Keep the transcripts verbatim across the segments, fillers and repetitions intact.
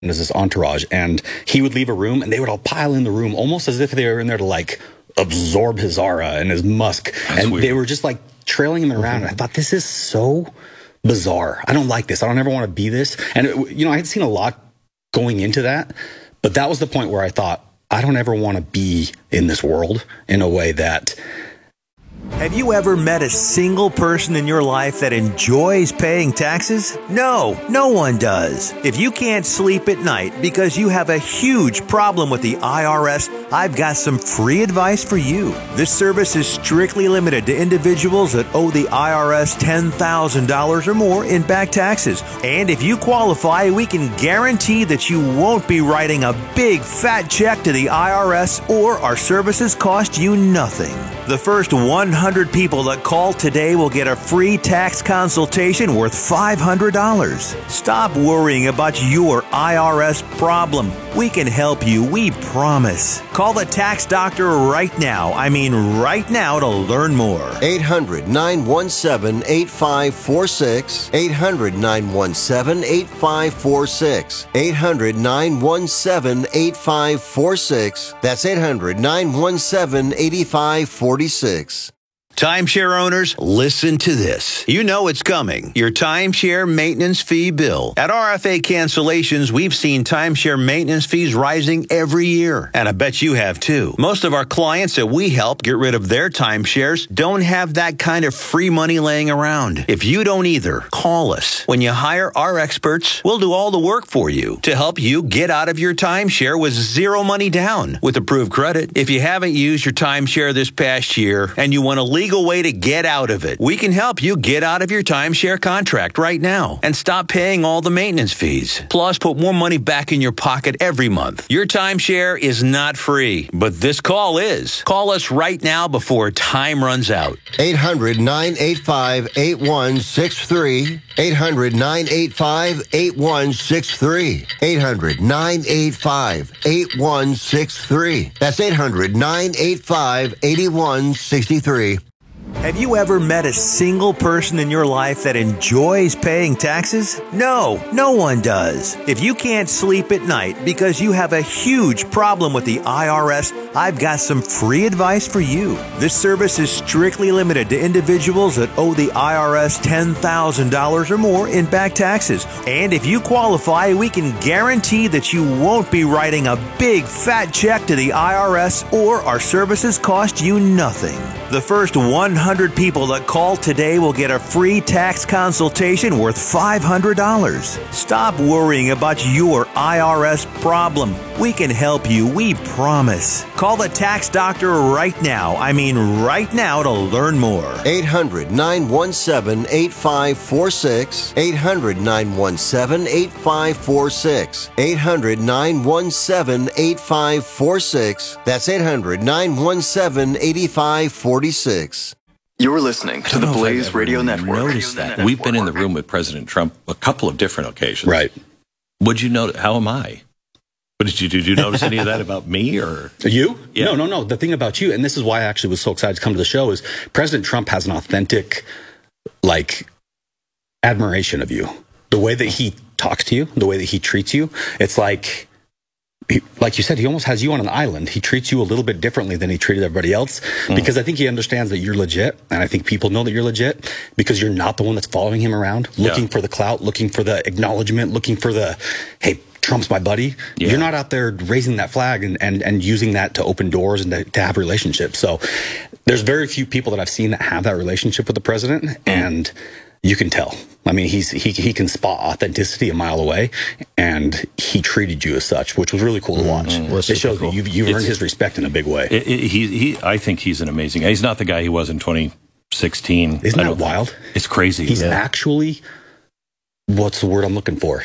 as this entourage, and he would leave a room and they would all pile in the room almost as if they were in there to like absorb his aura and his musk. That's and weird. They were just like trailing him around. And I thought, this is so bizarre. I don't like this. I don't ever want to be this. And it, you know, I had seen a lot going into that, but that was the point where I thought, I don't ever want to be in this world in a way that... Have you ever met a single person in your life that enjoys paying taxes? No, no one does. If you can't sleep at night because you have a huge problem with the I R S, I've got some free advice for you. This service is strictly limited to individuals that owe the I R S ten thousand dollars or more in back taxes. And if you qualify, we can guarantee that you won't be writing a big fat check to the I R S, or our services cost you nothing. The first one hundred people that call today will get a free tax consultation worth five hundred dollars. Stop worrying about your I R S problem. We can help you, we promise. Call the tax doctor right now. I mean right now to learn more. eight hundred, nine one seven, eight five four six. eight hundred, nine one seven, eight five four six. eight hundred, nine one seven, eight five four six. That's eight hundred, nine one seven, eight five four six. Timeshare owners, listen to this. You know it's coming. Your timeshare maintenance fee bill. At R F A Cancellations, we've seen timeshare maintenance fees rising every year. And I bet you have too. Most of our clients that we help get rid of their timeshares don't have that kind of free money laying around. If you don't either, call us. When you hire our experts, we'll do all the work for you to help you get out of your timeshare with zero money down with approved credit. If you haven't used your timeshare this past year and you want to leave way to get out of it, we can help you get out of your timeshare contract right now and stop paying all the maintenance fees. Plus, put more money back in your pocket every month. Your timeshare is not free, but this call is. Call us right now before time runs out. eight hundred, nine eight five, eight one six three. eight hundred, nine eight five, eight one six three. eight hundred, nine eight five, eight one six three. That's eight hundred, nine eight five, eight one six three. Have you ever met a single person in your life that enjoys paying taxes? No, no one does. If you can't sleep at night because you have a huge problem with the I R S, I've got some free advice for you. This service is strictly limited to individuals that owe the I R S ten thousand dollars or more in back taxes. And if you qualify, we can guarantee that you won't be writing a big fat check to the I R S, or our services cost you nothing. The first one hundred people that call today will get a free tax consultation worth five hundred dollars. Stop worrying about your I R S problem. We can help you, we promise. Call the tax doctor right now. I mean right now to learn more. eight hundred, nine one seven, eight five four six. eight hundred, nine one seven, eight five four six. eight hundred, nine one seven, eight five four six. That's eight hundred, nine one seven, eight five four six. You're listening to the Blaze Radio Network. Noticed that. We've been in the room with President Trump a couple of different occasions. Right. What'd you notice? How am I? What did you do? Did you notice any of that about me, or you? Yeah. No, no, no. The thing about you, and this is why I actually was so excited to come to the show, is President Trump has an authentic, like, admiration of you. The way that he talks to you, the way that he treats you, it's like, he, like you said, he almost has you on an island. He treats you a little bit differently than he treated everybody else, mm. because I think he understands that you're legit, and I think people know that you're legit because you're not the one that's following him around, looking yeah. for the clout, looking for the acknowledgement, looking for the, hey, Trump's my buddy. Yeah. You're not out there raising that flag and, and, and using that to open doors and to, to have relationships. So there's very few people that I've seen that have that relationship with the president, mm. and you can tell. I mean, he's he he can spot authenticity a mile away, and he treated you as such, which was really cool to watch. Mm-hmm. Well, it shows cool. that you've, you've earned his respect in a big way. It, it, he, he, I think he's an amazing guy. He's not the guy he was in twenty sixteen. Isn't that wild? Think. It's crazy. He's yeah. actually, what's the word I'm looking for?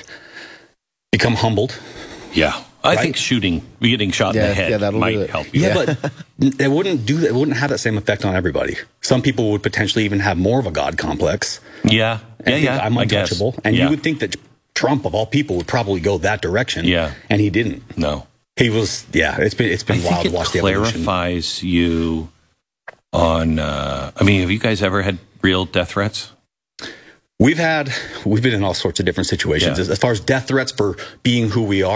Become humbled. Yeah. I right? think shooting, getting shot yeah, in the head yeah, might help you. Yeah, but it wouldn't do that. It wouldn't have that same effect on everybody. Some people would potentially even have more of a God complex. Yeah, and yeah, yeah. I'm untouchable, and yeah. you would think that Trump, of all people, would probably go that direction. Yeah, and he didn't. No, he was. Yeah, it's been it's been I wild think to watch it the evolution. Clarifies you on. Uh, I mean, have you guys ever had real death threats? We've had, we've been in all sorts of different situations. Yeah. As, as far as death threats for being who we are.